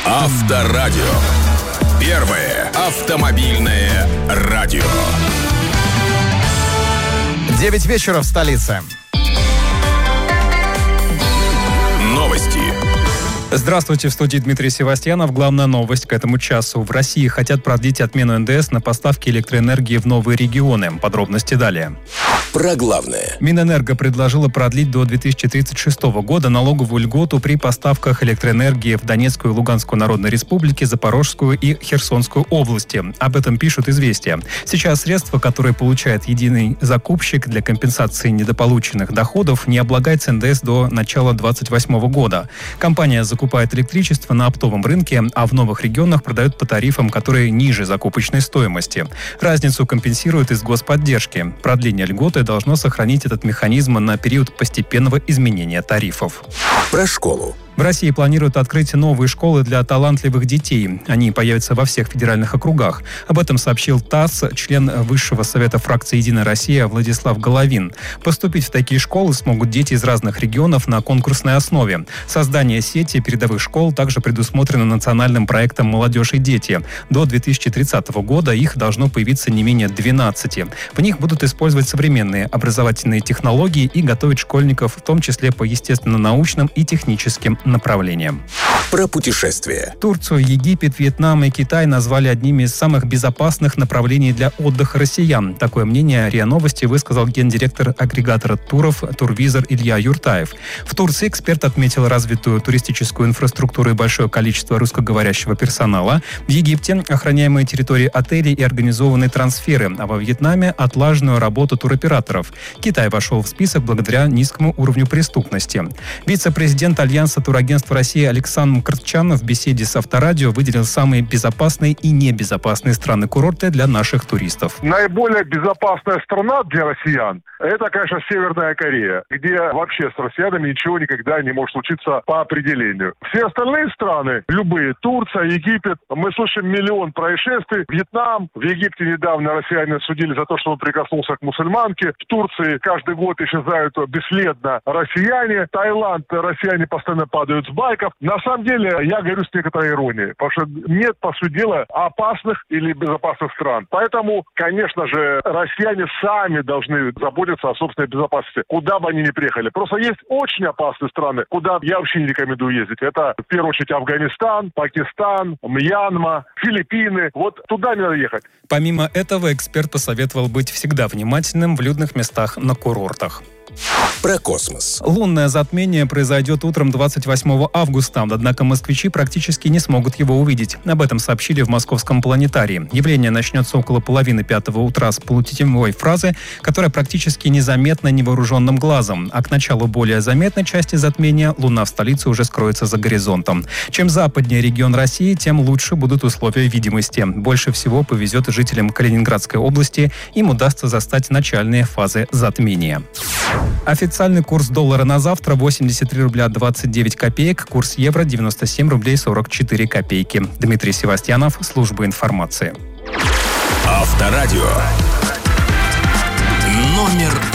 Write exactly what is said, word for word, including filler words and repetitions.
Авторадио. Первое автомобильное радио. Девять вечера в столице. Новости. Здравствуйте, в студии Дмитрий Севастьянов. Главная новость к этому часу. В России хотят продлить отмену эн дэ эс на поставки электроэнергии в новые регионы. Подробности далее. Про главное. Минэнерго предложила продлить до две тысячи тридцать шестого года налоговую льготу при поставках электроэнергии в Донецкую и Луганскую Народные Республики, Запорожскую и Херсонскую области. Об этом пишут «Известия». Сейчас средства, которые получает единый закупщик для компенсации недополученных доходов, не облагается эн дэ эс до начала две тысячи двадцать восьмого года. Компания закупает электричество на оптовом рынке, а в новых регионах продает по тарифам, которые ниже закупочной стоимости. Разницу компенсируют из господдержки. Продление льготы должно сохранить этот механизм на период постепенного изменения тарифов. Про школу. В России планируют открыть новые школы для талантливых детей. Они появятся во всех федеральных округах. Об этом сообщил ТАСС член Высшего совета фракции «Единая Россия» Владислав Головин. Поступить в такие школы смогут дети из разных регионов на конкурсной основе. Создание сети передовых школ также предусмотрено национальным проектом «Молодежь и дети». До две тысячи тридцатого года их должно появиться не менее двенадцати. В них будут использовать современные образовательные технологии и готовить школьников, в том числе по естественно-научным и техническим направлениям. Про путешествия. Турцию, Египет, Вьетнам и Китай назвали одними из самых безопасных направлений для отдыха россиян. Такое мнение РИА Новости высказал гендиректор агрегатора туров «Турвизор» Илья Юртаев. В Турции эксперт отметил развитую туристическую инфраструктуру и большое количество русскоговорящего персонала. В Египте охраняемые территории отелей и организованные трансферы, а во Вьетнаме отлаженную работу туроператоров. Китай вошел в список благодаря низкому уровню преступности. Вице-президент Альянса турагентств России Александр Мкртчян в беседе с Авторадио выделил самые безопасные и небезопасные страны-курорты для наших туристов. Наиболее безопасная страна для россиян – это, конечно, Северная Корея, где вообще с россиянами ничего никогда не может случиться по определению. Все остальные страны, любые, Турция, Египет, мы слышим миллион происшествий. Вьетнам, в Египте недавно россияне судили за то, что он прикоснулся к мусульманке. В Турции каждый год исчезают бесследно россияне. Таиланд, россияне постоянно падают с байков. На самом деле, я говорю с некоторой иронией, потому что нет, по сути дела, опасных или безопасных стран. Поэтому, конечно же, россияне сами должны заботиться о собственной безопасности, куда бы они ни приехали. Просто есть очень опасные страны, куда я вообще не рекомендую ездить. Это, в первую очередь, Афганистан, Пакистан, Мьянма, Филиппины. Вот туда не надо ехать. Помимо этого, эксперт посоветовал быть всегда внимательным в людных местах на курортах. Про космос. Лунное затмение произойдет утром двадцать восьмого августа, однако москвичи практически не смогут его увидеть. Об этом сообщили в Московском планетарии. Явление начнется около половины пятого утра с полутеневой фазы, которая практически незаметна невооруженным глазом. А к началу более заметной части затмения Луна в столице уже скроется за горизонтом. Чем западнее регион России, тем лучше будут условия видимости. Больше всего повезет жителям Калининградской области. Им удастся застать начальные фазы затмения. Официальный курс доллара на завтра восемьдесят три рубля двадцать девять копеек, курс евро девяносто семь рублей сорок четыре копейки. Дмитрий Севастьянов, служба информации. Авторадио. Номер